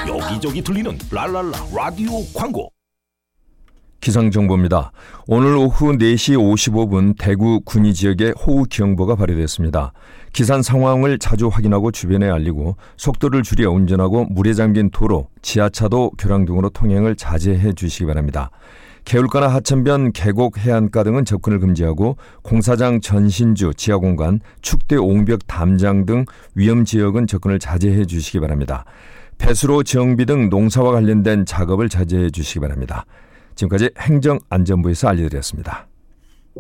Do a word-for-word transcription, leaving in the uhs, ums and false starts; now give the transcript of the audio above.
여기저기 들리는 랄랄라 라디오 광고. 기상정보입니다. 오늘 오후 네 시 오십오 분 대구 군위 지역에 호우경보가 발효됐습니다. 기산 상황을 자주 확인하고 주변에 알리고 속도를 줄여 운전하고 물에 잠긴 도로, 지하차도, 교량 등으로 통행을 자제해 주시기 바랍니다. 개울가나 하천변, 계곡, 해안가 등은 접근을 금지하고 공사장, 전신주, 지하공간, 축대, 옹벽, 담장 등 위험지역은 접근을 자제해 주시기 바랍니다. 배수로 정비 등 농사와 관련된 작업을 자제해 주시기 바랍니다. 지금까지 행정안전부에서 알려드렸습니다.